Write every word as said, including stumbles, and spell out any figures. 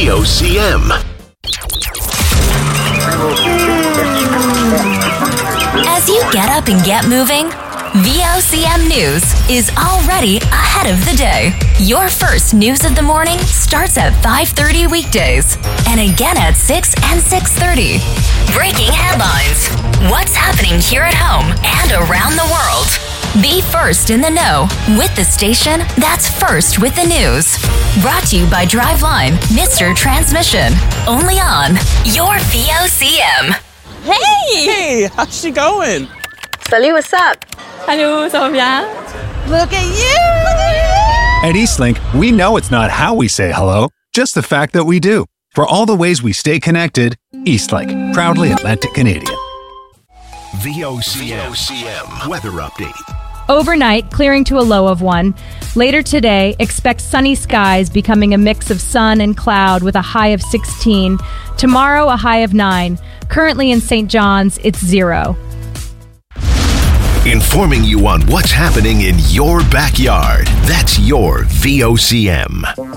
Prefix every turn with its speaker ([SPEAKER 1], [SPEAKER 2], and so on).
[SPEAKER 1] V O C M.
[SPEAKER 2] As you get up and get moving, V O C M News is already ahead of the day. Your first news of the morning starts at five thirty weekdays and again at six and six thirty. Breaking headlines. What's happening here at home and around the world? Be first in the know with the station that's first with the news. Brought to you by Driveline, Mister Transmission. Only on your V O C M.
[SPEAKER 3] Hey!
[SPEAKER 4] Hey, how's she going?
[SPEAKER 3] Salut, what's up?
[SPEAKER 5] Allô, ça va bien?
[SPEAKER 3] Look at you!
[SPEAKER 6] At Eastlink, we know it's not how we say hello, just the fact that we do. For all the ways we stay connected, Eastlink, proudly Atlantic Canadian.
[SPEAKER 1] V O C M weather update.
[SPEAKER 5] Overnight, clearing to a low of one. Later today, expect sunny skies becoming a mix of sun and cloud with a high of sixteen. Tomorrow, a high of nine. Currently in Saint John's, it's zero.
[SPEAKER 1] Informing you on what's happening in your backyard. That's your V O C M.